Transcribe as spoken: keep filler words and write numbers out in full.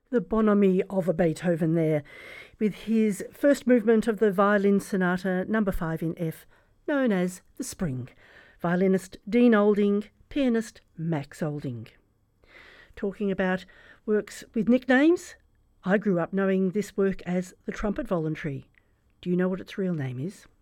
The bonhomie of a Beethoven there, with his first movement of the Violin Sonata number five in F, known as the Spring. Violinist Dean Olding, pianist Max Olding. Talking about works with nicknames, I grew up knowing this work as the Trumpet Voluntary. Do you know what its real name is?